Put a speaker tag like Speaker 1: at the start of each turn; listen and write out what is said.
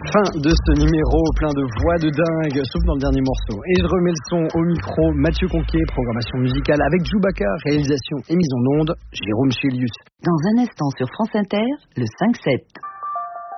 Speaker 1: Fin de ce numéro plein de voix de dingue, sauf dans le dernier morceau. Et je remets le son au micro, Mathieu Conquet, programmation musicale avec Chewbacca, réalisation et mise en onde, Jérôme Chélius.
Speaker 2: Dans un instant sur France Inter, le 5-7.